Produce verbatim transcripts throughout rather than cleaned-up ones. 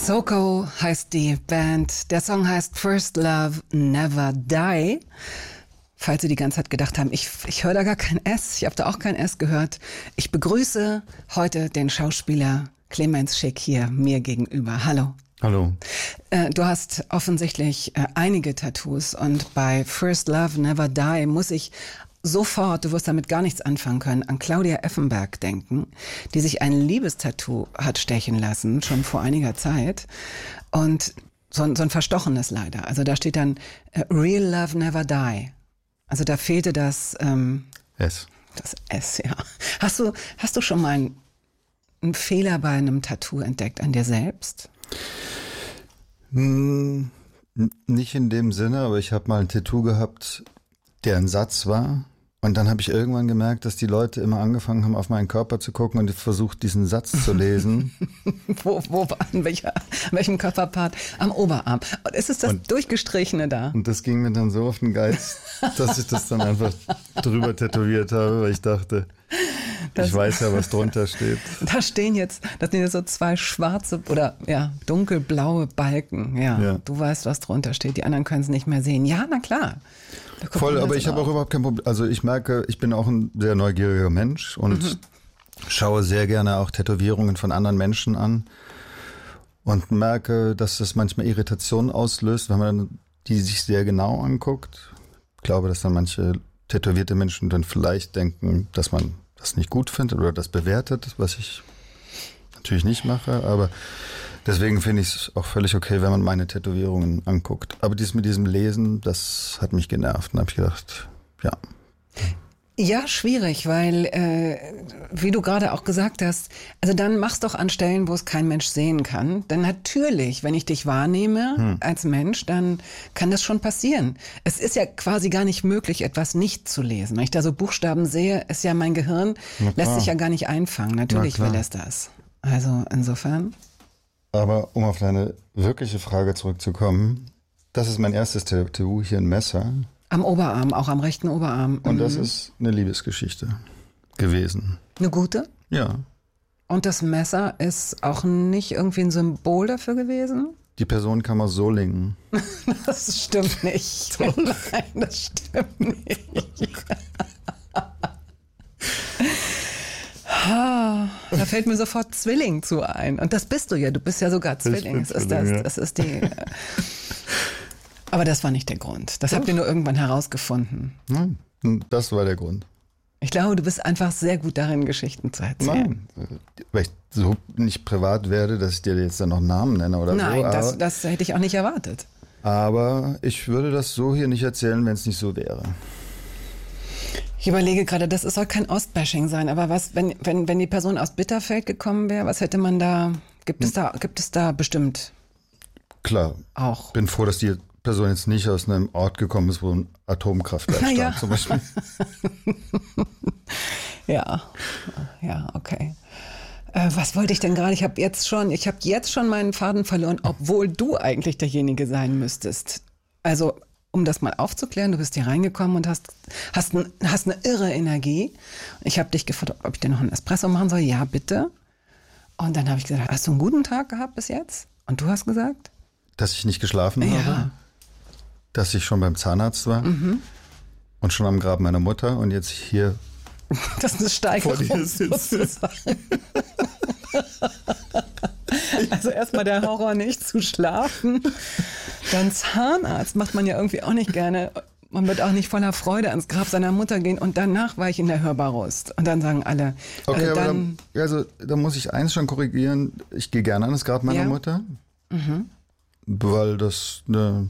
Soko heißt die Band. Der Song heißt First Love Never Die. Falls Sie die ganze Zeit gedacht haben, ich, ich höre da gar kein S, ich habe da auch kein S gehört. Ich begrüße heute den Schauspieler Clemens Schick hier mir gegenüber. Hallo. Hallo. Äh, du hast offensichtlich äh, einige Tattoos und bei First Love Never Die muss ich sofort, du wirst damit gar nichts anfangen können, an Claudia Effenberg denken, die sich ein Liebestattoo hat stechen lassen, schon vor einiger Zeit. Und so, ein- so ein verstochenes leider. Also da steht dann äh, Real Love Never Die. Also da fehlte das, ähm, S. das S, ja. Hast du, hast du schon mal einen, einen Fehler bei einem Tattoo entdeckt an dir selbst? Hm, n- nicht in dem Sinne, aber ich habe mal ein Tattoo gehabt, der ein Satz war. Und dann habe ich irgendwann gemerkt, dass die Leute immer angefangen haben, auf meinen Körper zu gucken und versucht, diesen Satz zu lesen. Wo, wo, an, welcher, an welchem Körperpart? Am Oberarm. Und ist es das Und- Durchgestrichene da? Und das ging mir dann so auf den Geist, dass ich das dann einfach drüber tätowiert habe, weil ich dachte, Das- ich weiß ja, was drunter steht. Da stehen jetzt, das sind jetzt so zwei schwarze oder ja, dunkelblaue Balken. Ja, Ja. du weißt, was drunter steht. Die anderen können es nicht mehr sehen. Ja, na klar. Da guckt Voll, man aber jetzt ich habe drauf. auch überhaupt kein Problem. Also ich merke, ich bin auch ein sehr neugieriger Mensch und schaue sehr gerne auch Tätowierungen von anderen Menschen an und merke, dass das manchmal Irritationen auslöst, wenn man die sich sehr genau anguckt. Ich glaube, dass dann manche tätowierte Menschen dann vielleicht denken, dass man das nicht gut findet oder das bewertet, was ich natürlich nicht mache, aber deswegen finde ich es auch völlig okay, wenn man meine Tätowierungen anguckt. Aber dies mit diesem Lesen, das hat mich genervt. Und habe ich gedacht, ja. Ja, schwierig, weil, äh, wie du gerade auch gesagt hast, also dann mach's doch an Stellen, wo es kein Mensch sehen kann. Denn natürlich, wenn ich dich wahrnehme als Mensch, dann kann das schon passieren. Es ist ja quasi gar nicht möglich, etwas nicht zu lesen. Wenn ich da so Buchstaben sehe, ist ja mein Gehirn, Na lässt klar. sich ja gar nicht einfangen. Natürlich Na klar. will es das. Also insofern. Aber um auf deine wirkliche Frage zurückzukommen, das ist mein erstes Tattoo, hier ein Messer. Am Oberarm, auch am rechten Oberarm. Und das Mhm. ist eine Liebesgeschichte gewesen. Eine gute. Ja. Und das Messer ist auch nicht irgendwie ein Symbol dafür gewesen? Die Person kam aus Solingen. Das stimmt nicht. Nein, das stimmt nicht. Ah, da fällt mir sofort Zwilling zu ein. Und das bist du ja. Du bist ja sogar Zwilling. bin Das ist Zwilling, das, ja. das ist die. äh, Aber das war nicht der Grund. Das habt ihr nur irgendwann herausgefunden. Nein, das war der Grund. Ich glaube, du bist einfach sehr gut darin, Geschichten zu erzählen. Nein, weil ich so nicht privat werde, dass ich dir jetzt dann noch Namen nenne oder Nein, so. Aber, das, das hätte ich auch nicht erwartet. aber ich würde das so hier nicht erzählen, wenn es nicht so wäre. Ich überlege gerade, das soll kein Ostbashing sein, aber was, wenn, wenn, wenn die Person aus Bitterfeld gekommen wäre, was hätte man da, gibt es da, gibt es da bestimmt Klar, auch. bin froh, dass die Person jetzt nicht aus einem Ort gekommen ist, wo ein Atomkraftwerk Na stand, ja. zum Beispiel. Ja, ja, okay. Äh, was wollte ich denn gerade? Ich habe jetzt schon, ich habe jetzt schon meinen Faden verloren, obwohl du eigentlich derjenige sein müsstest. Also, um das mal aufzuklären, du bist hier reingekommen und hast, hast, n- hast eine irre Energie. Ich habe dich gefragt, ob ich dir noch einen Espresso machen soll. Ja, bitte. Und dann habe ich gesagt, hast du einen guten Tag gehabt bis jetzt? Und du hast gesagt? Dass ich nicht geschlafen Ja. habe, dass ich schon beim Zahnarzt war und schon am Grab meiner Mutter und jetzt hier. Das ist eine Vor Steigerung dir sitze. sozusagen. Also erstmal der Horror, nicht zu schlafen. Dann Zahnarzt macht man ja irgendwie auch nicht gerne. Man wird auch nicht voller Freude ans Grab seiner Mutter gehen. Und danach war ich in der Hörbarust. Und dann sagen alle, Okay, also aber dann, dann, also, da muss ich eins schon korrigieren. Ich gehe gerne an das Grab meiner Ja. Mutter, weil das eine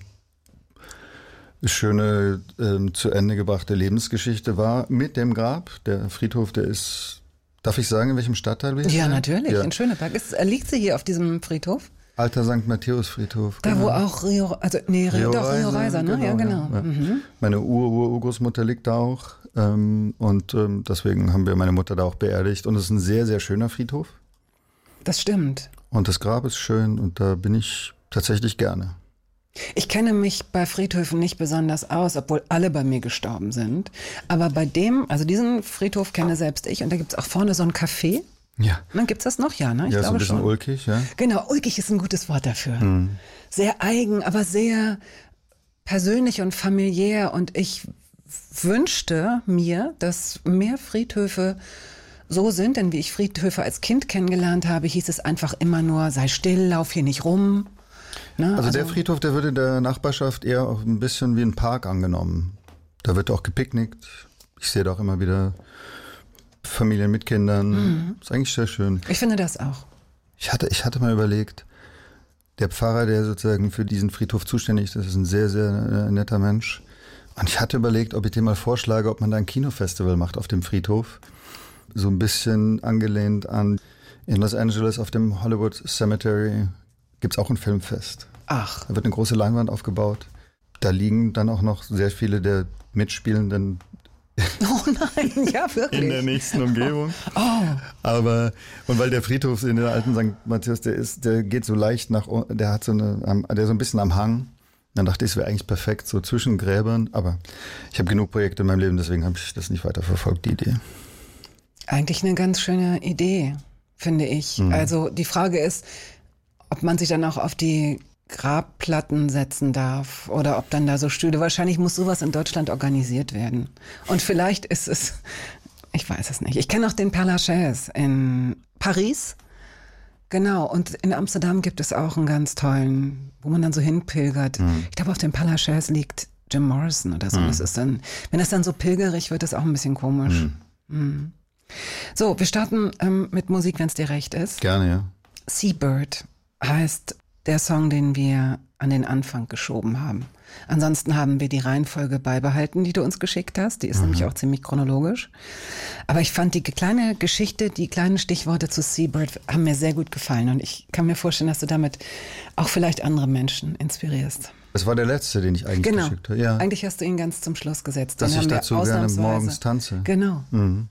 schöne, ähm, zu Ende gebrachte Lebensgeschichte war mit dem Grab. Der Friedhof, der ist, darf ich sagen, in welchem Stadtteil wir ja sind? natürlich, Ja. in Schöneberg. Ist, liegt sie hier auf diesem Friedhof? Alter Sankt Matthäus-Friedhof. Da genau. wo auch Rio, also nee, Rio, doch Rio Reiser, ne? Ja, genau. ja. Mhm. Meine Ur-Ur-Urgroßmutter liegt da auch ähm, und ähm, deswegen haben wir meine Mutter da auch beerdigt und es ist ein sehr, sehr schöner Friedhof Das stimmt. und das Grab ist schön und da bin ich tatsächlich gerne. Ich kenne mich bei Friedhöfen nicht besonders aus, obwohl alle bei mir gestorben sind. Aber bei dem, also diesen Friedhof kenne selbst ich und da gibt es auch vorne so ein Café. Ja. Dann gibt's das noch, ja, ne? Ich ja, glaube so ein bisschen schon. ulkig, ja. Genau, ulkig ist ein gutes Wort dafür. Mhm. Sehr eigen, aber sehr persönlich und familiär. Und ich wünschte mir, dass mehr Friedhöfe so sind, denn wie ich Friedhöfe als Kind kennengelernt habe, hieß es einfach immer nur, sei still, lauf hier nicht rum. Ne? Also, Also der Friedhof, der wird in der Nachbarschaft eher auch ein bisschen wie ein Park angenommen. Da wird auch gepicknickt. Ich sehe da auch immer wieder Familien mit Kindern. Mhm. Ist eigentlich sehr schön. Ich finde das auch. Ich hatte, ich hatte mal überlegt, der Pfarrer, der sozusagen für diesen Friedhof zuständig ist, das ist ein sehr, sehr äh, netter Mensch. Und ich hatte überlegt, ob ich dem mal vorschlage, ob man da ein Kinofestival macht auf dem Friedhof. So ein bisschen angelehnt an, in Los Angeles auf dem Hollywood Cemetery gibt es auch ein Filmfest. Ach. Da wird eine große Leinwand aufgebaut. Da liegen dann auch noch sehr viele der Mitspielenden oh nein, ja wirklich. in der nächsten Umgebung. Oh. Aber, und weil der Friedhof in der alten Sankt Matthias, der ist, der geht so leicht nach, der hat so eine, der ist so ein bisschen am Hang. Dann dachte ich, es wäre eigentlich perfekt, so zwischen Gräbern. Aber ich habe genug Projekte in meinem Leben, deswegen habe ich das nicht weiter verfolgt, die Idee. Eigentlich eine ganz schöne Idee, finde ich. Mhm. Also die Frage ist, ob man sich dann auch auf die Grabplatten setzen darf oder ob dann da so Stühle, wahrscheinlich muss sowas in Deutschland organisiert werden. Und vielleicht ist es, ich weiß es nicht. Ich kenne auch den Père Lachaise in Paris. Genau, und in Amsterdam gibt es auch einen ganz tollen, wo man dann so hinpilgert. Mhm. Ich glaube, auf dem Père Lachaise liegt Jim Morrison oder so. Mhm. Das ist dann, wenn das dann so pilgerig wird, ist auch ein bisschen komisch. Mhm. Mhm. So, wir starten ähm, mit Musik, wenn es dir recht ist. Gerne, ja. Seabird heißt der Song, den wir an den Anfang geschoben haben. Ansonsten haben wir die Reihenfolge beibehalten, die du uns geschickt hast. Die ist mhm. nämlich auch ziemlich chronologisch. Aber ich fand die kleine Geschichte, die kleinen Stichworte zu Seabird haben mir sehr gut gefallen. Und ich kann mir vorstellen, dass du damit auch vielleicht andere Menschen inspirierst. Das war der letzte, den ich eigentlich genau. geschickt habe. Ja. Eigentlich hast du ihn ganz zum Schluss gesetzt. Dass den ich dazu gerne morgens tanze. Genau. Mhm.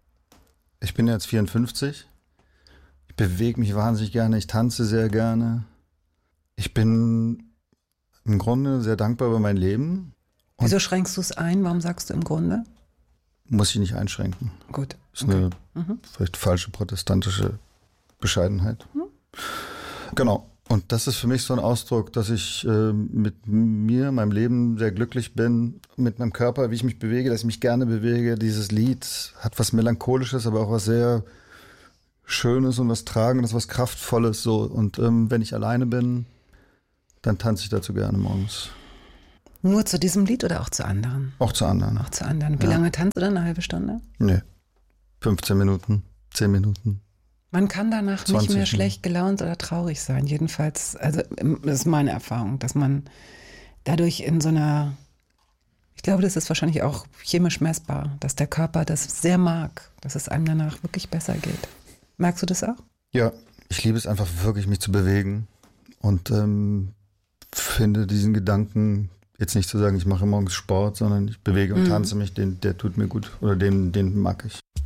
Ich bin jetzt vierundfünfzig. Ich bewege mich wahnsinnig gerne. Ich tanze sehr gerne. Ich bin im Grunde sehr dankbar über mein Leben. Und wieso schränkst du es ein? Warum sagst du im Grunde? Muss ich nicht einschränken. Gut. Das ist okay. eine mhm. vielleicht falsche protestantische Bescheidenheit. Mhm. Genau. Und das ist für mich so ein Ausdruck, dass ich äh, mit mir, meinem Leben sehr glücklich bin, mit meinem Körper, wie ich mich bewege, dass ich mich gerne bewege. Dieses Lied hat was Melancholisches, aber auch was sehr Schönes und was Tragendes, was Kraftvolles. So. Und ähm, wenn ich alleine bin, dann tanze ich dazu gerne morgens. Nur zu diesem Lied oder auch zu anderen? Auch zu anderen. Auch zu anderen. Wie ja. lange tanzt du dann? Eine halbe Stunde? Nee. fünfzehn Minuten, zehn Minuten. Man kann danach nicht mehr schlecht gelaunt oder traurig sein. Jedenfalls, also das ist meine Erfahrung, dass man dadurch in so einer, ich glaube, das ist wahrscheinlich auch chemisch messbar, dass der Körper das sehr mag, dass es einem danach wirklich besser geht. Merkst du das auch? Ja, ich liebe es einfach wirklich, mich zu bewegen und ähm, finde diesen Gedanken, jetzt nicht zu sagen, ich mache morgens Sport, sondern ich bewege und mhm. tanze mich, den, der tut mir gut oder den, den mag ich.